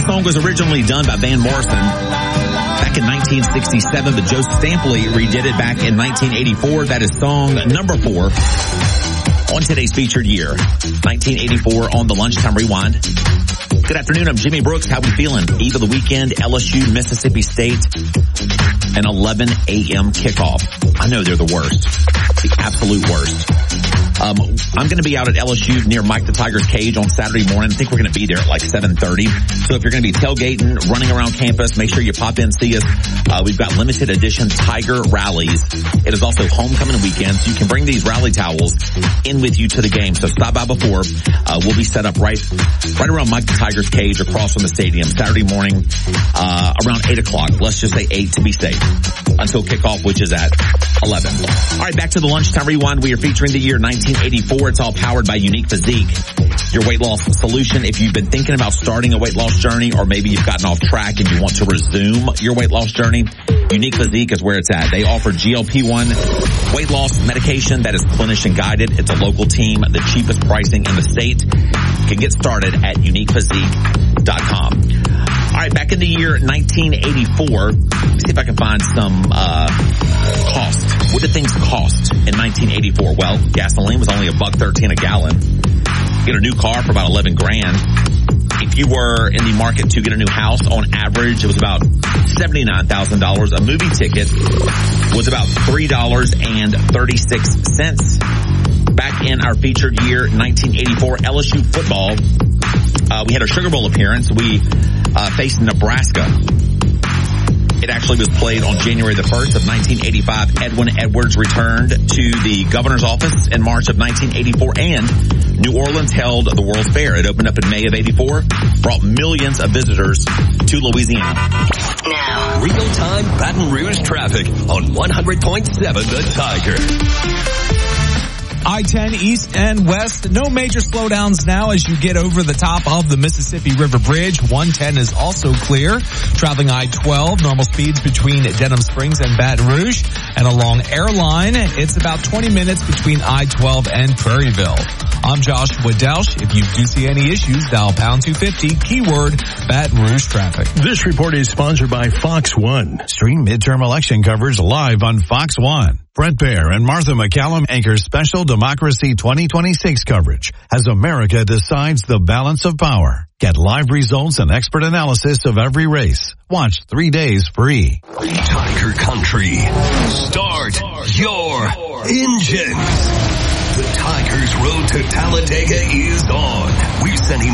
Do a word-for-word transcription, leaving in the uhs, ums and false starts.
song was originally done by Van Morrison back in nineteen sixty-seven, but Joe Stampley redid it back in nineteen eighty-four. That is song number four on today's featured year, nineteen eighty-four, on the Lunchtime Rewind. Good afternoon, I'm Jimmy Brooks. How we feeling? Eve of the weekend, L S U, Mississippi State, an eleven a.m. kickoff. I know they're the worst, the absolute worst. Um, I'm going to be out at L S U near Mike the Tiger's cage on Saturday morning. I think we're going to be there at like seven thirty. So if you're going to be tailgating, running around campus, make sure you pop in, see us. Uh, we've got limited edition Tiger rallies. It is also homecoming weekend, so you can bring these rally towels in with you to the game. So stop by before. Uh, we'll be set up right, right around Mike the Tiger's cage across from the stadium Saturday morning, uh, around eight o'clock. Let's just say eight to be safe until kickoff, which is at eleven. All right, back to the Lunchtime Rewind. We are featuring the year nineteen eighty-four. It's all powered by Unique Physique, your weight loss solution. If you've been thinking about starting a weight loss journey, or maybe you've gotten off track and you want to resume your weight loss journey, Unique Physique is where it's at. They offer G L P one weight loss medication that is clinician guided. It's a local team, the cheapest pricing in the state. You can get started at unique physique dot com. All right, back in the year nineteen eighty-four, let me see if I can find some uh cost. What did things cost in nineteen eighty-four? Well, gasoline was only a buck thirteen a gallon. Get a new car for about eleven grand. If you were in the market to get a new house, on average, it was about seventy-nine thousand dollars. A movie ticket was about three dollars and thirty-six cents. Back in our featured year, nineteen eighty-four, L S U football, uh, we had a Sugar Bowl appearance. We uh, faced Nebraska. It actually was played on January the first of nineteen eighty-five. Edwin Edwards returned to the governor's office in March of nineteen eighty-four, and New Orleans held the World's Fair. It opened up in May of eighty-four, brought millions of visitors to Louisiana. Now, real-time Baton Rouge traffic on one hundred point seven The Tiger. I ten east and west, no major slowdowns now as you get over the top of the Mississippi River Bridge. one ten is also clear. Traveling I twelve, normal speeds between Denham Springs and Baton Rouge. And along Airline, it's about twenty minutes between I twelve and Prairieville. I'm Joshua Delsh. If you do see any issues, dial pound two fifty, keyword Baton Rouge traffic. This report is sponsored by Fox One. Stream midterm election coverage live on Fox One. Brett Baer and Martha McCallum anchor special Democracy twenty twenty-six coverage as America decides the balance of power. Get live results and expert analysis of every race. Watch three days free. Tiger Country. Start your engines. The Tigers' road to Talladega is on. We're sending